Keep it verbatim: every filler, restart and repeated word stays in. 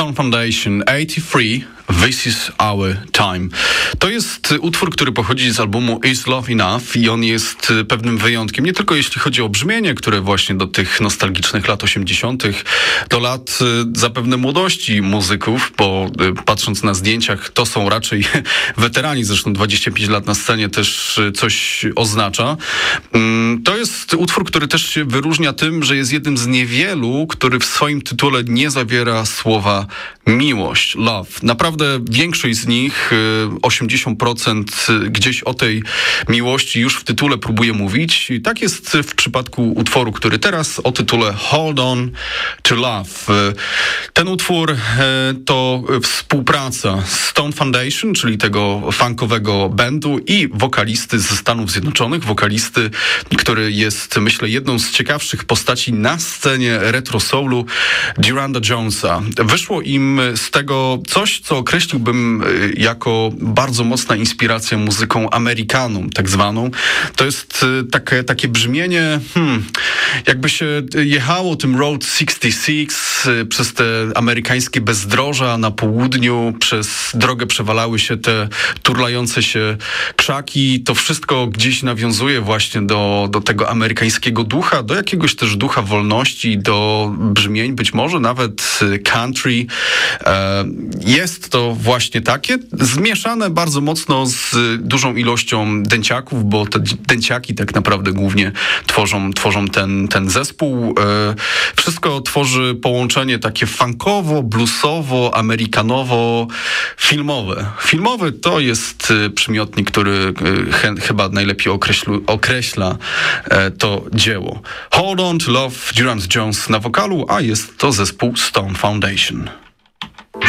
Stone Foundation, eighty-three, This is Our Time. To jest utwór, który pochodzi z albumu Is Love Enough i on jest pewnym wyjątkiem, nie tylko jeśli chodzi o brzmienie, które właśnie do tych nostalgicznych lat osiemdziesiątych, do lat zapewne młodości muzyków, bo patrząc na zdjęciach, to są raczej weterani, zresztą dwadzieścia pięć lat na scenie też coś oznacza. To jest utwór, który też się wyróżnia tym, że jest jednym z niewielu, który w swoim tytule nie zawiera słowa miłość, love. Naprawdę większość z nich, osiemdziesiąt procent gdzieś o tej miłości już w tytule próbuje mówić. I tak jest w przypadku utworu, który teraz o tytule Hold On to Love. Ten utwór to współpraca Stone Foundation, czyli tego funkowego bandu i wokalisty ze Stanów Zjednoczonych, wokalisty, który jest, myślę, jedną z ciekawszych postaci na scenie retro soulu, Duranda Jonesa. Wyszło im z tego coś, co określiłbym jako bardzo mocna inspiracja muzyką amerykaną, tak zwaną. To jest takie, takie brzmienie, hmm, jakby się jechało tym Road sześćdziesiąt sześć przez te amerykańskie bezdroża na południu, przez drogę przewalały się te turlające się krzaki. To wszystko gdzieś nawiązuje właśnie do, do tego amerykańskiego ducha, do jakiegoś też ducha wolności, do brzmień, być może nawet country. Jest to właśnie takie, zmieszane bardzo mocno z dużą ilością dęciaków, bo te dęciaki tak naprawdę głównie tworzą, tworzą ten, ten zespół. Wszystko tworzy połączenie takie funkowo, bluesowo, amerykanowo, filmowe. Filmowy to jest przymiotnik, który he, chyba najlepiej określu, określa to dzieło. Hold On to Love, Durand Jones na wokalu, a jest to zespół Stone Foundation.